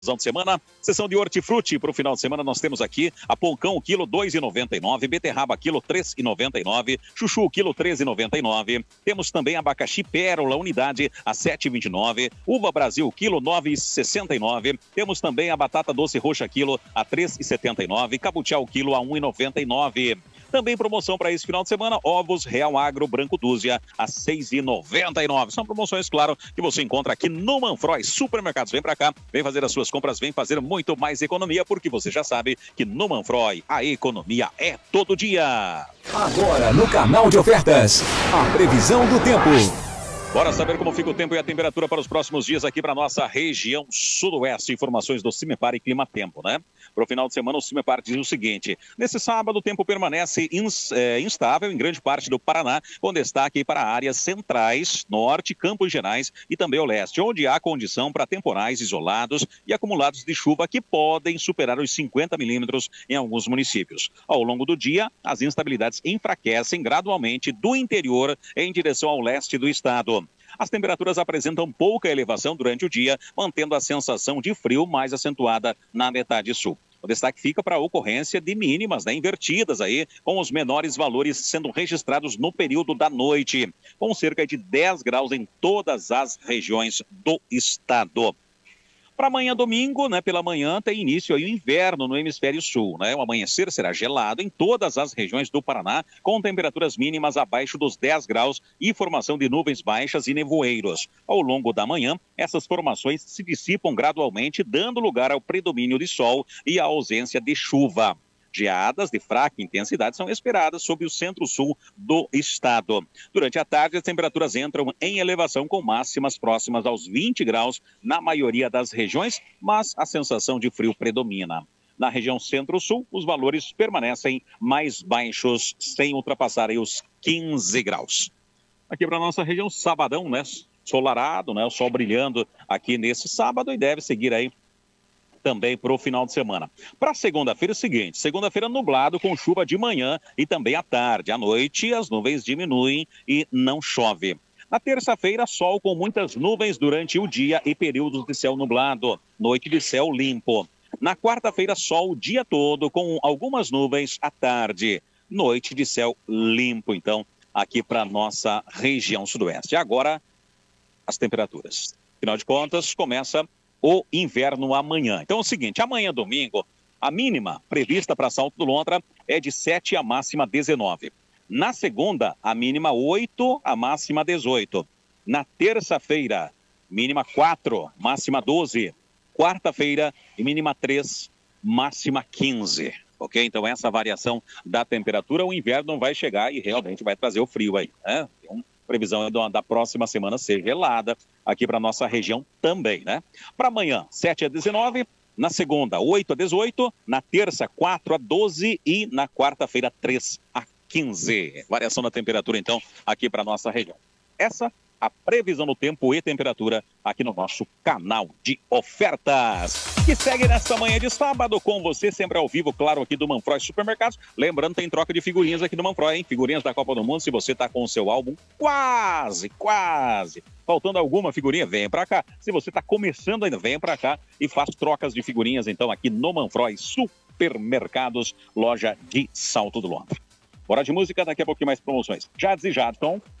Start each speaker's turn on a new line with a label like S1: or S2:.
S1: de semana, sessão de hortifruti para o final de semana. Nós temos aqui a poncão, quilo 2,99, beterraba, quilo 3,99, chuchu, quilo 13,99. Temos também abacaxi pérola, unidade a 7,29, uva Brasil, quilo 9,69. Temos também a batata doce roxa, quilo a 3,79, cabutial, quilo a 1,99. Também promoção para esse final de semana, ovos Real Agro Branco Dúzia a 6,99. São promoções, claro, que você encontra aqui no Manfroy Supermercados. Vem para cá, vem fazer as suas compras, vem fazer muito mais economia, porque você já sabe que no Manfroy a economia é todo dia.
S2: Agora no canal de ofertas, a previsão do tempo.
S1: Bora saber como fica o tempo e a temperatura para os próximos dias aqui para nossa região sudoeste. Informações do Cimepar e Clima Tempo, né? Para o final de semana, o Cimepar diz o seguinte: nesse sábado, o tempo permanece instável em grande parte do Paraná, com destaque para áreas centrais, norte, Campos Gerais e também o leste, onde há condição para temporais isolados e acumulados de chuva que podem superar os 50 milímetros em alguns municípios. Ao longo do dia, as instabilidades enfraquecem gradualmente do interior em direção ao leste do estado. As temperaturas apresentam pouca elevação durante o dia, mantendo a sensação de frio mais acentuada na metade sul. O destaque fica para a ocorrência de mínimas, invertidas aí, com os menores valores sendo registrados no período da noite, com cerca de 10 graus em todas as regiões do estado. Para amanhã, domingo, pela manhã, tem início aí o inverno no hemisfério sul, O amanhecer será gelado em todas as regiões do Paraná, com temperaturas mínimas abaixo dos 10 graus e formação de nuvens baixas e nevoeiros. Ao longo da manhã, essas formações se dissipam gradualmente, dando lugar ao predomínio de sol e à ausência de chuva. Geadas de fraca intensidade são esperadas sobre o centro-sul do estado. Durante a tarde, as temperaturas entram em elevação com máximas próximas aos 20 graus na maioria das regiões, mas a sensação de frio predomina. Na região centro-sul, os valores permanecem mais baixos, sem ultrapassar aí os 15 graus. Aqui para a nossa região, sabadão, Solarado, o sol brilhando aqui nesse sábado e deve seguir aí também para o final de semana. Para segunda-feira é o seguinte: segunda-feira nublado com chuva de manhã e também à tarde. À noite as nuvens diminuem e não chove. Na terça-feira, sol com muitas nuvens durante o dia e períodos de céu nublado. Noite de céu limpo. Na quarta-feira, sol o dia todo com algumas nuvens à tarde. Noite de céu limpo, então, aqui para nossa região sudoeste. Agora, as temperaturas. Afinal de contas, começa o inverno amanhã. Então é o seguinte: amanhã, domingo, a mínima prevista para Salto do Lontra é de 7 e a máxima 19. Na segunda, a mínima 8, a máxima 18. Na terça-feira, mínima 4, máxima 12. Quarta-feira, mínima 3, máxima 15. Ok? Então essa variação da temperatura, o inverno vai chegar e realmente vai trazer o frio aí, Tem previsão da próxima semana ser gelada aqui para nossa região também, Para amanhã, 7 a 19, na segunda, 8 a 18, na terça, 4 a 12 e na quarta-feira, 3 a 15. Variação da temperatura, então, aqui para nossa região. Essa a previsão do tempo e temperatura aqui no nosso canal de ofertas, que segue nesta manhã de sábado com você, sempre ao vivo, claro, aqui do Manfroy Supermercados. Lembrando, tem troca de figurinhas aqui do Manfroy, hein? Figurinhas da Copa do Mundo, se você está com o seu álbum quase faltando alguma figurinha, vem para cá. Se você está começando ainda, vem para cá e faz trocas de figurinhas, então, aqui no Manfroy Supermercados, loja de Salto do Lontra. Bora de música, daqui a pouquinho mais promoções. Jades e Jadson,